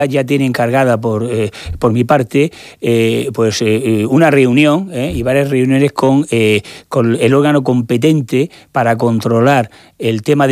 ya tiene encargada por mi parte una reunión y varias reuniones con el órgano competente para controlar el tema